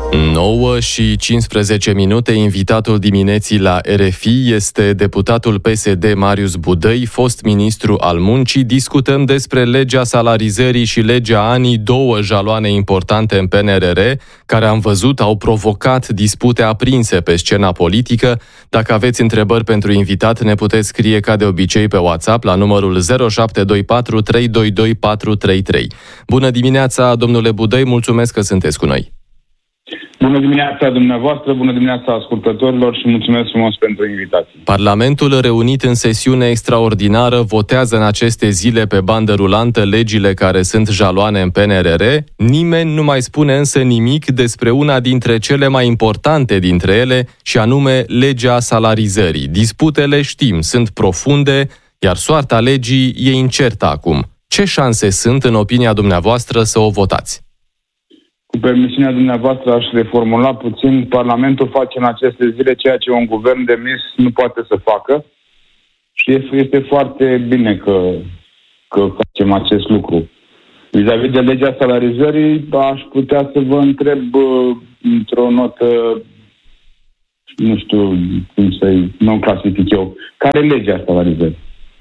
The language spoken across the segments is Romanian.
9:15, invitatul dimineții la RFI este deputatul PSD Marius Budăi, fost ministru al muncii. Discutăm despre legea salarizării și legea ANI, două jaloane importante în PNRR, care am văzut au provocat dispute aprinse pe scena politică. Dacă aveți întrebări pentru invitat, ne puteți scrie ca de obicei pe WhatsApp la numărul 0724 322 433. Bună dimineața, domnule Budăi, mulțumesc că sunteți cu noi. Bună dimineața dumneavoastră, bună dimineața ascultătorilor și mulțumesc frumos pentru invitație. Parlamentul reunit în sesiune extraordinară votează în aceste zile pe bandă rulantă legile care sunt jaloane în PNRR. Nimeni nu mai spune însă nimic despre una dintre cele mai importante dintre ele, și anume legea salarizării. Disputele, știm, sunt profunde, iar soarta legii e incertă acum. Ce șanse sunt, în opinia dumneavoastră, să o votați? Cu permisiunea dumneavoastră aș reformula puțin. Parlamentul face în aceste zile ceea ce un guvern demis nu poate să facă și este foarte bine că facem acest lucru. Vis-a-vis de legea salarizării, aș putea să vă întreb într-o notă, nu știu cum să-i nu clasific eu, care e legea salarizării?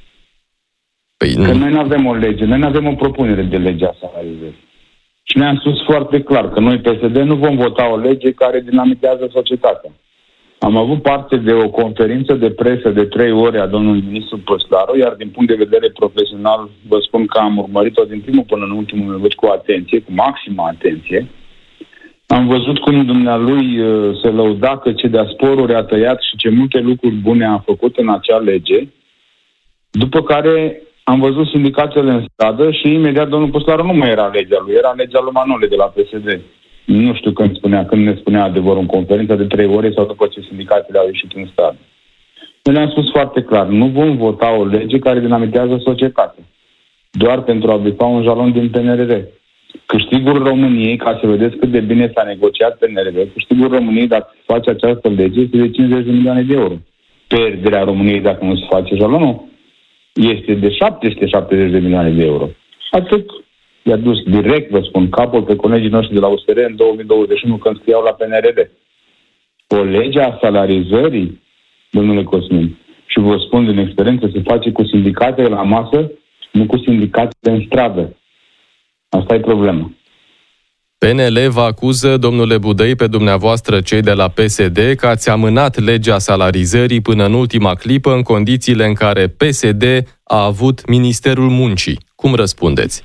Că noi nu avem o lege, noi nu avem o propunere de legea salarizării. Și ne-am spus foarte clar că noi, PSD, nu vom vota o lege care dinamitează societatea. Am avut parte de o conferință de presă de 3 ore a domnului ministru Păslaru, iar din punct de vedere profesional vă spun că am urmărit-o din primul până în ultimul minut cu atenție, cu maximă atenție. Am văzut cum dumnealui se lăuda că ce de-a sporuri a tăiat și ce multe lucruri bune a făcut în acea lege, după care am văzut sindicatele în stradă și imediat domnul Păslaru nu mai era legea lui, era legea lui Manole de la PSD. Nu știu când ne spunea adevărul în conferința de 3 ore sau după ce sindicatele au ieșit în stradă. Noi le-am spus foarte clar, nu vom vota o lege care dinamitează societatea, doar pentru a bifa un jalon din PNRR. Câștigul României, ca să vedeți cât de bine s-a negociat PNRR, câștigul României dacă se face această lege este de 50 de milioane de euro. Pierderea României dacă nu se face jalonul este de 770 de milioane de euro. Atât i-a dus direct, vă spun, capul pe colegii noștri de la USR în 2021 când scriau la PNRR. O lege a salarizării, domnule Cosmin, și vă spun din experiență, se face cu sindicatele la masă, nu cu sindicatele în stradă. Asta e problema. PNL vă acuză, domnule Budăi, pe dumneavoastră, cei de la PSD, că ați amânat legea salarizării până în ultima clipă, în condițiile în care PSD a avut Ministerul Muncii. Cum răspundeți?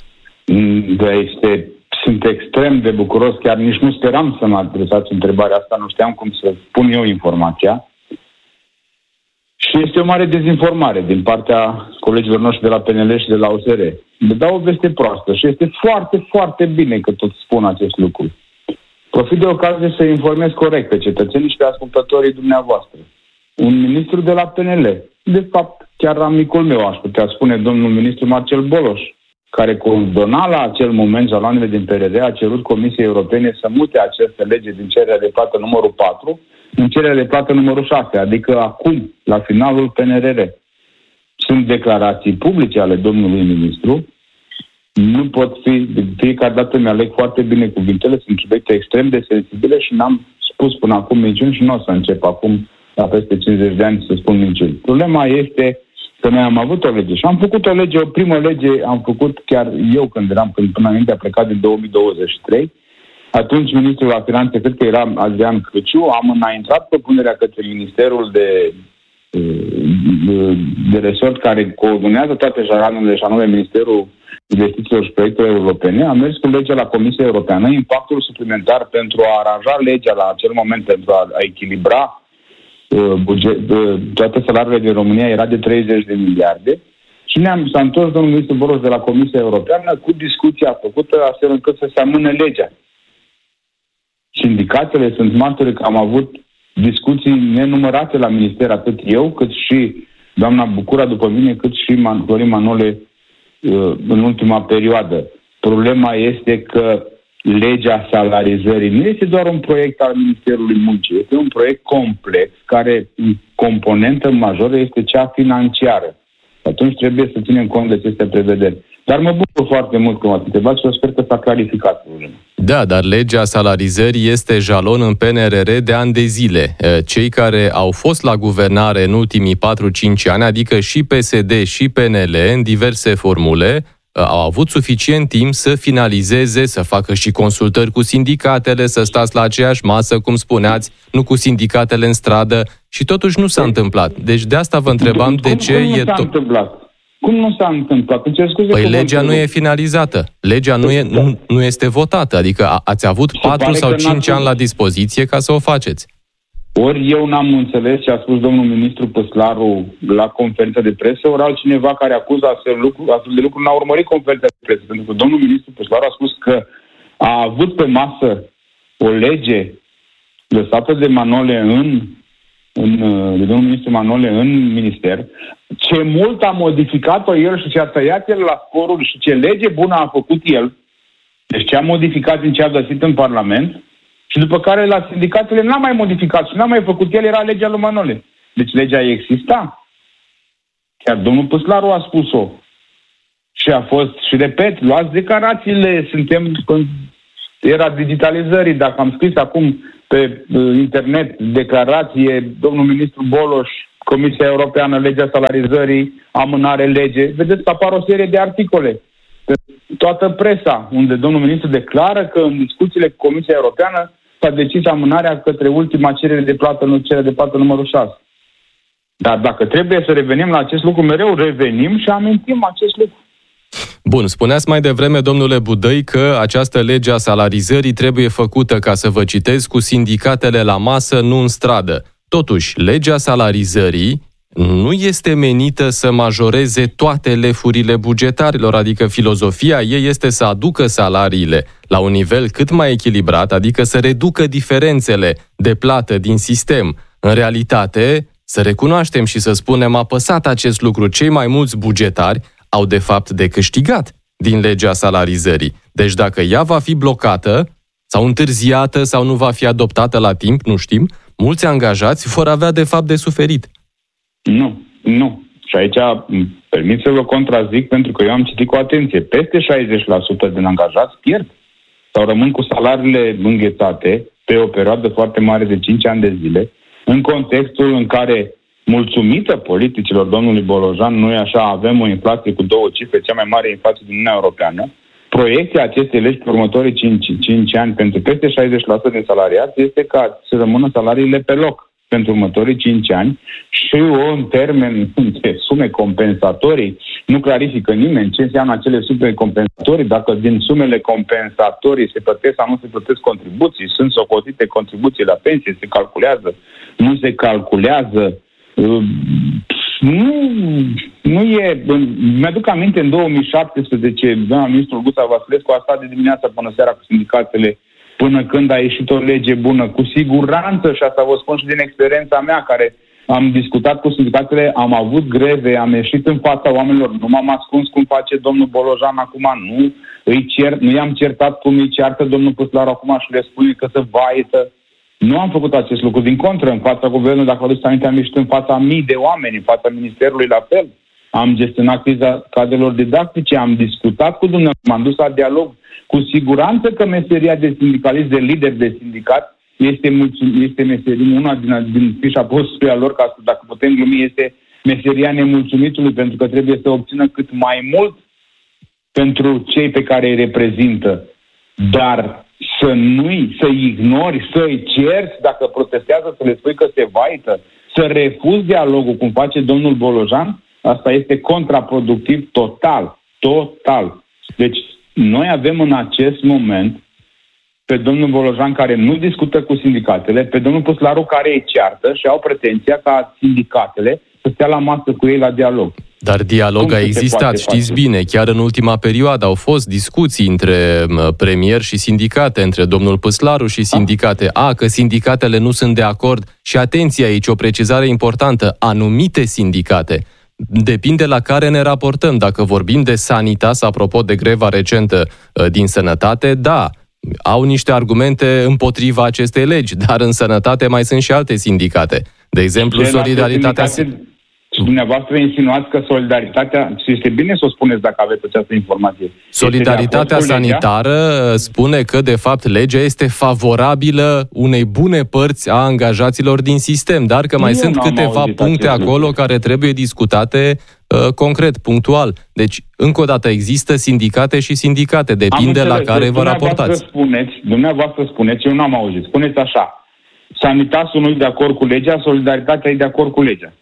Sunt extrem de bucuros, chiar nici nu speram să mă adresați întrebarea asta, nu știam cum să pun eu informația. Și este o mare dezinformare din partea colegilor noștri de la PNL și de la USR. Le dau o veste proastă și este foarte, foarte bine că tot spun acest lucru. Profit de ocazie să informez corect pe cetățenii și pe ascultătorii dumneavoastră. Un ministru de la PNL, de fapt chiar amicul meu, aș putea spune, domnul ministru Marcel Boloș, care condona la acel moment jaloanele din PNRR, a cerut Comisiei Europene să mute această lege din cererea de plată numărul 4 în cererea de plată numărul 6, adică acum, la finalul PNRR. Sunt declarații publice ale domnului ministru, nu pot fi, de fiecare dată mi-aleg foarte bine cuvintele, sunt subiecte extrem de sensibile și n-am spus până acum minciuni și nu o să încep acum, la peste 50 de ani, să spun minciuni. Problema este că noi am avut o lege și am făcut o lege, o primă lege am făcut chiar eu când până înainte a plecat din 2023. Atunci ministrul la finanțe, cred că era Adrian Crăciu, am înaintat propunerea către Ministerul de resort care coordonează toate jaloanele, și anume Ministerul Investițiilor și Proiectelor Europene. Am mers cu legea la Comisia Europeană, impactul suplimentar pentru a aranja legea la acel moment, pentru a echilibra toate salariile din România era de 30 de miliarde. Și s-a întors domnul ministru Boloș de la Comisia Europeană cu discuția făcută astfel încât să se amâne legea. Sindicatele sunt martori că am avut discuții nenumărate la minister, atât eu, cât și doamna Bucura după mine, cât și Florin Manole în ultima perioadă. Problema este că legea salarizării nu este doar un proiect al Ministerului Muncii, este un proiect complex care componentă majoră este cea financiară. Atunci trebuie să ținem cont de aceste prevederi. Dar mă bucur foarte mult că m-ați întrebat și eu sper că s-a clarificat problema. Da, dar legea salarizării este jalon în PNRR de ani de zile. Cei care au fost la guvernare în ultimii 4-5 ani, adică și PSD și PNL, în diverse formule, au avut suficient timp să finalizeze, să facă și consultări cu sindicatele, să stați la aceeași masă, cum spuneați, nu cu sindicatele în stradă, și totuși nu s-a întâmplat. Deci de asta vă întrebam de ce cum nu s-a întâmplat? Cum nu s-a întâmplat? Păi legea nu e finalizată. Legea nu este votată. Adică ați avut 4 sau 5 ani la dispoziție ca să o faceți. Ori eu n-am înțeles ce a spus domnul ministru Păslaru la conferința de presă, ori altcineva care acuză astfel de lucruri n-a urmărit conferința de presă. Pentru că domnul ministru Păslaru a spus că a avut pe masă o lege lăsată de Manole de domnul ministru Manole în minister, ce mult a modificat-o el și ce a tăiat el la scoruri și ce lege bună a făcut el, deci ce a modificat din ce a găsit în Parlament, și după care la sindicatele n-a mai modificat și n-a mai făcut el, era legea lui Manole. Deci legea exista. Chiar domnul Păslaru a spus-o. Și a fost, și repet, luați declarațiile, suntem în era digitalizării, dacă am scris acum pe internet declarație, domnul ministru Boloș, Comisia Europeană, legea salarizării, amânare lege, vedeți că apar o serie de articole pe toată presa, unde domnul ministru declară că în discuțiile cu Comisia Europeană s-a decis amânarea către ultima cerere de plată, nu cerere de plată numărul 6. Dar dacă trebuie să revenim la acest lucru, mereu revenim și amintim acest lucru. Bun, spuneați mai devreme, domnule Budăi, că această lege a salarizării trebuie făcută, ca să vă citez, cu sindicatele la masă, nu în stradă. Totuși, legea salarizării nu este menită să majoreze toate lefurile bugetarilor, adică filozofia ei este să aducă salariile la un nivel cât mai echilibrat, adică să reducă diferențele de plată din sistem. În realitate, să recunoaștem și să spunem apăsat acest lucru, cei mai mulți bugetari au de fapt de câștigat din legea salarizării. Deci dacă ea va fi blocată sau întârziată sau nu va fi adoptată la timp, nu știm, mulți angajați vor avea de fapt de suferit. Nu. Și aici permit să vă contrazic, pentru că eu am citit cu atenție. Peste 60% din angajați pierd sau rămân cu salariile înghețate pe o perioadă foarte mare de 5 ani de zile, în contextul în care, mulțumită politicilor domnului Bolojan, nu e așa, avem o inflație cu 2 cifre, cea mai mare inflație din Uniunea Europeană. Proiecția acestei legi pe următorii 5 ani pentru peste 60% din salariați este ca să rămână salariile pe loc pentru următorii 5 ani și în termen de sume compensatorii. Nu clarifică nimeni ce înseamnă acele sume compensatorii, dacă din sumele compensatorii se plătesc sau nu se plătesc contribuții, sunt socotite contribuții la pensie, se calculează, nu se calculează. Nu e... Mi-aduc aminte, în 2017, doamna ministrul Guța Vasilescu a stat de dimineața până seara cu sindicatele, până când a ieșit o lege bună. Cu siguranță, și asta vă spun și din experiența mea, care am discutat cu sindicatele, am avut greve, am ieșit în fața oamenilor, nu m-am ascuns cum face domnul Bolojan acum, nu i-am certat cum îi ceartă domnul Păslaru acum și le spune că se vaită. Nu am făcut acest lucru. Din contră, în fața guvernului, dacă vă aduceți aminte, am ieșit în fața mii de oameni, în fața ministerului la fel. Am gestionat criza cadrelor didactice, am discutat cu dumneavoastră, m-am dus la dialog. Cu siguranță că meseria de sindicalist, de lider de sindicat, este meseria, una din fișa postului a lor, ca să, dacă putem glumi, este meseria nemulțumitului, pentru că trebuie să obțină cât mai mult pentru cei pe care îi reprezintă. Dar să ignori, să-i cerți, dacă protestează, să le spui că se vaită, să refuzi dialogul, cum face domnul Bolojan, asta este contraproductiv total. Deci, noi avem în acest moment pe domnul Bolojan care nu discută cu sindicatele, pe domnul Păslaru care îi ceartă și au pretenția ca sindicatele să stea la masă cu ei la dialog. Dar dialog a existat, știți bine, chiar în ultima perioadă au fost discuții între premier și sindicate, între domnul Păslaru și sindicate. Că sindicatele nu sunt de acord și atenție aici, o precizare importantă, anumite sindicate. Depinde la care ne raportăm. Dacă vorbim de Sanitas, apropo de greva recentă din sănătate, da, au niște argumente împotriva acestei legi, dar în sănătate mai sunt și alte sindicate. De exemplu, Solidaritatea... dumneavoastră insinuați că solidaritatea, este bine să o spuneți dacă aveți această informație. Solidaritatea sanitară spune că, de fapt, legea este favorabilă unei bune părți a angajaților din sistem, dar că mai sunt câteva puncte acolo care trebuie discutate concret, punctual. Deci, încă o dată, există sindicate și sindicate, depinde la care vă raportați. Dumneavoastră spuneți, eu n-am auzit, spuneți așa: Sanitasul nu e de acord cu legea, solidaritatea e de acord cu legea.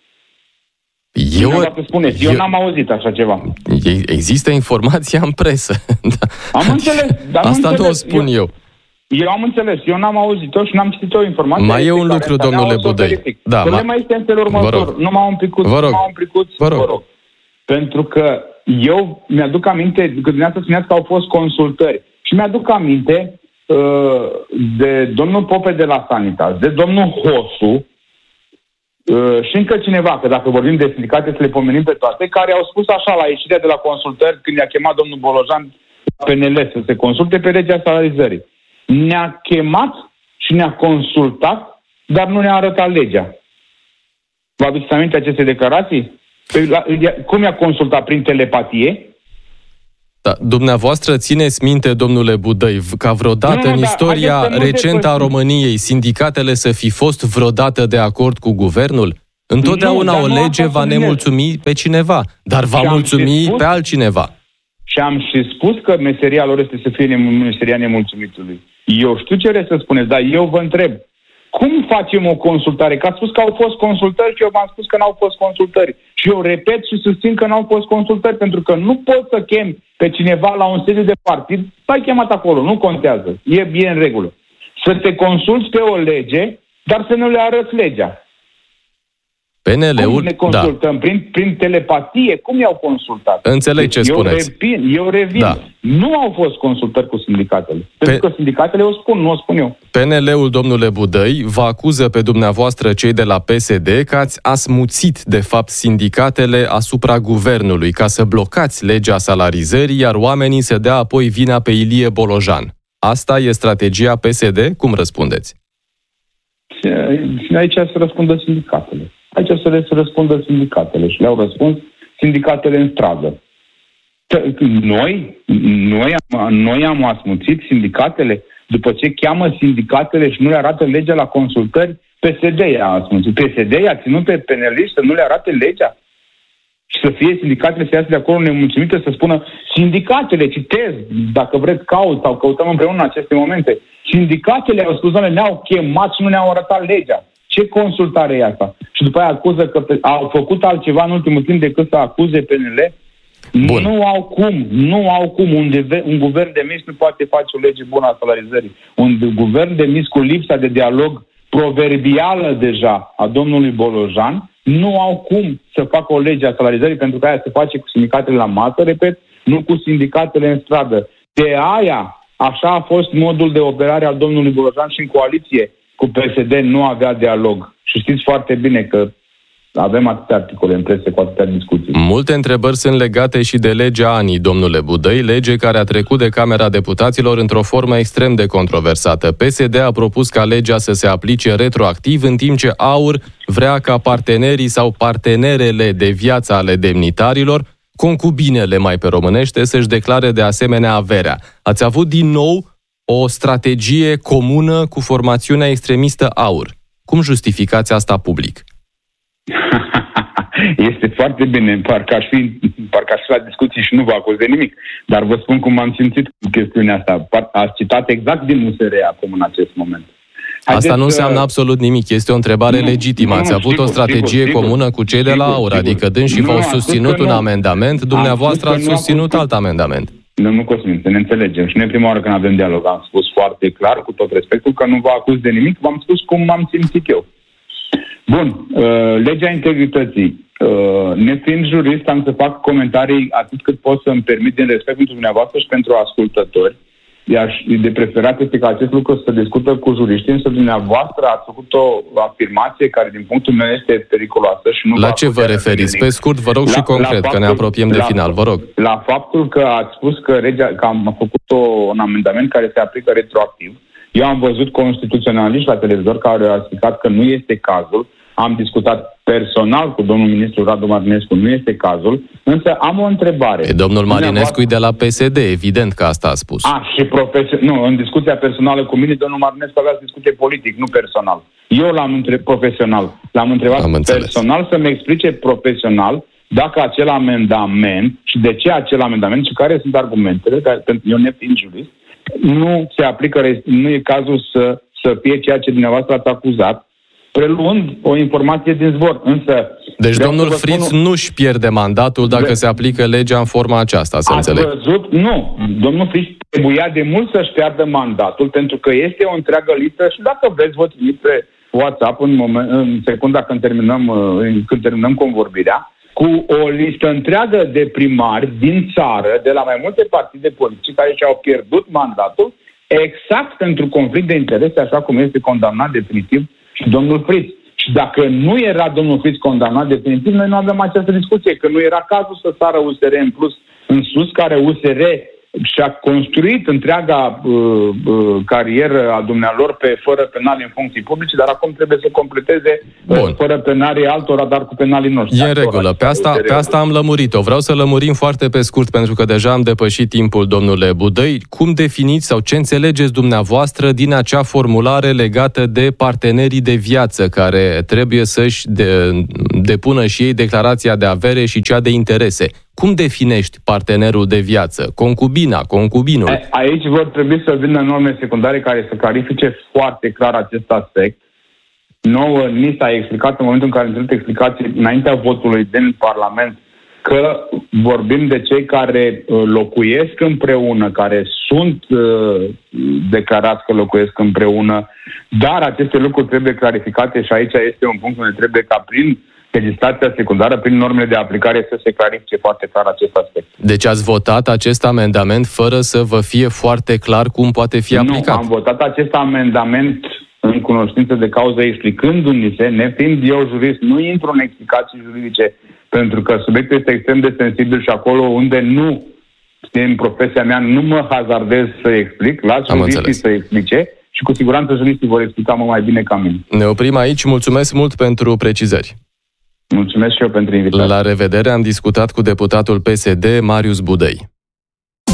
Eu n-am auzit așa ceva. Există informația în presă. Am înțeles. Asta nu o spun eu. Eu am înțeles. Eu n-am auzit-o și n-am citit-o informație. Mai e un lucru, domnule Budăi. Problema este în felul următor. Nu m-am împlicut. Vă rog. Pentru că eu mi-aduc aminte, că dumneavoastră spuneați că au fost consultări. Și mi-aduc aminte de domnul Pope de la Sanitas, de domnul Hosu, și încă cineva, că dacă vorbim de sindicate să le pomenim pe toate, care au spus așa la ieșirea de la consultări, când i-a chemat domnul Bolojan la PNL să se consulte pe legea salarizării. Ne-a chemat și ne-a consultat, dar nu ne-a arătat legea. Vă aduceți aminte aceste declarații? Cum i-a consultat? Prin telepatie? Da, dumneavoastră țineți minte, domnule Budăi, ca vreodată în istoria recentă a României sindicatele să fi fost vreodată de acord cu guvernul? Întotdeauna o lege va nemulțumi pe cineva, dar va mulțumi pe altcineva. Și am și spus că meseria lor este să fie meseria nemulțumitului. Eu știu ce vreți să spuneți, dar eu vă întreb, cum facem o consultare? Că ați spus că au fost consultări și eu v-am spus că n-au fost consultări. Și eu repet și susțin că n-au fost consultări, pentru că nu poți să chemi pe cineva la un sediu de partid, l-ai chemat acolo, nu contează, e în regulă. Să te consulți pe o lege, dar să nu le arăți legea. PNL-ul, cum ne consultăm? Da. Prin telepatie? Cum i-au consultat? Înțeleg ce spuneți. Eu revin. Da. Nu au fost consultări cu sindicatele. Pentru că sindicatele o spun, nu o spun eu. PNL-ul, domnule Budăi, vă acuză pe dumneavoastră, cei de la PSD, că ați asmuțit, de fapt, sindicatele asupra guvernului ca să blocați legea salarizării, iar oamenii să dea apoi vina pe Ilie Bolojan. Asta e strategia PSD? Cum răspundeți? Și aici să răspundă sindicatele. Aici să le răspundă sindicatele și le-au răspuns sindicatele în stradă. Noi am asmuțit sindicatele după ce cheamă sindicatele și nu le arată legea la consultări. PSD i-a asmuțit. PSD i-a ținut pe peneliști să nu le arate legea și să fie sindicatele să iasă de acolo nemulțumite, să spună sindicatele, citez, dacă vreți caut sau căutăm împreună în aceste momente. Sindicatele au spus, ne-au chemat și nu ne-au arătat legea. Ce consultare e asta? Și după aia acuză că au făcut altceva în ultimul timp decât să acuze PNL? Bun. Nu au cum. Un guvern demis nu poate face o lege bună a salarizării. Un guvern demis cu lipsa de dialog proverbială deja a domnului Bolojan nu au cum să facă o lege a salarizării, pentru că aia se face cu sindicatele la masă, repet, nu cu sindicatele în stradă. De aia, așa a fost modul de operare al domnului Bolojan și în coaliție cu PSD nu avea dialog. Și știți foarte bine că avem atâtea articole în presă cu atâtea discuții. Multe întrebări sunt legate și de legea ANI, domnule Budăi, lege care a trecut de Camera Deputaților într-o formă extrem de controversată. PSD a propus ca legea să se aplice retroactiv, în timp ce AUR vrea ca partenerii sau partenerele de viață ale demnitarilor, concubinele mai pe românește, să-și declare de asemenea averea. Ați avut din nou o strategie comună cu formațiunea extremistă AUR. Cum justificați asta public? Este foarte bine, parcă aș fi la discuții și nu vă acuz de nimic, dar vă spun cum am simțit cu chestiunea asta. Ați citat exact din USR acum în acest moment. Asta nu înseamnă absolut nimic, este o întrebare legitimă. Ați avut o strategie comună cu cei de la AUR, adică dânsii v-au susținut un amendament, dumneavoastră ați susținut alt amendament. Domnul Cosmin, să ne înțelegem. Și nu e prima oară când avem dialog. Am spus foarte clar, cu tot respectul, că nu vă acuz de nimic. V-am spus cum m-am simțit eu. Bun. Legea integrității. Nefiind jurist, am să fac comentarii atât cât pot să-mi permit din respect pentru dumneavoastră și pentru ascultători. Iar de preferat este ca acest lucru să discută cu juriștii, însă dumneavoastră ați făcut o afirmație care din punctul meu este periculoasă și nu. La ce vă referiți? Pe scurt, vă rog, și concret, că ne apropiem de final, vă rog. La faptul că ați spus că am făcut un amendament care se aplică retroactiv. Eu am văzut constituționaliști la televizor care au explicat că nu este cazul. am discutat personal cu domnul ministru Radu Marinescu, nu este cazul, însă am o întrebare. Domnul Marinescu e de la PSD, evident că asta a spus. Nu, în discuția personală cu mine, domnul Marinescu avea discuție politic, nu personal. Eu l-am întrebat profesional. L-am întrebat personal să-mi explice profesional dacă acel amendament și de ce acel amendament și care sunt argumentele, pentru eu nefiind jurist, nu se aplică, nu e cazul să fie ceea ce dumneavoastră ați acuzat, preluând o informație din zbor. Deci domnul Fritz nu-și pierde mandatul dacă se aplică legea în forma aceasta, să înțeleg. Văzut? Nu. Domnul Fritz trebuia de mult să-și piardă mandatul, pentru că este o întreagă listă și dacă vreți, vă trimit pe WhatsApp în secunda când terminăm convorbirea, cu o listă întreagă de primari din țară, de la mai multe partide politice care și-au pierdut mandatul, exact pentru conflict de interese, așa cum este condamnat definitiv și domnul Fritz. Și dacă nu era domnul Fritz condamnat definitiv, noi nu avem această discuție, că nu era cazul să sară USR în plus în sus, care USR și-a construit întreaga carieră a dumnealor fără penali în funcții publice, dar acum trebuie să completeze fără penalii altora, dar cu penalii noștri. E în regulă. Pe asta am lămurit-o. Vreau să lămurim foarte pe scurt, pentru că deja am depășit timpul, domnule Budăi. Cum definiți sau ce înțelegeți dumneavoastră din acea formulare legată de partenerii de viață, care trebuie să-și depună și ei declarația de avere și cea de interese? Cum definești partenerul de viață? Concubinul? Aici vor trebui să vină norme secundare care să clarifice foarte clar acest aspect. Nouă ni s-a explicat în momentul în care am cerut explicații înaintea votului din Parlament că vorbim de cei care locuiesc împreună, care sunt declarați că locuiesc împreună, dar aceste lucruri trebuie clarificate și aici este un punct unde trebuie ca prin legislația secundară, prin normele de aplicare, să se clarifice foarte clar acest aspect. Deci ați votat acest amendament fără să vă fie foarte clar cum poate fi aplicat? Nu, am votat acest amendament în cunoștință de cauză, explicându-ni se, nefiind eu jurist, nu intru în explicații juridice, pentru că subiectul este extrem de sensibil și acolo unde nu, în profesia mea, nu mă hazardez să explic, las juriștii să explice și cu siguranță juriștii vor explica mai bine ca mine. Ne oprim aici, mulțumesc mult pentru precizări. Mulțumesc și eu pentru invitație. La revedere, am discutat cu deputatul PSD, Marius Budăi.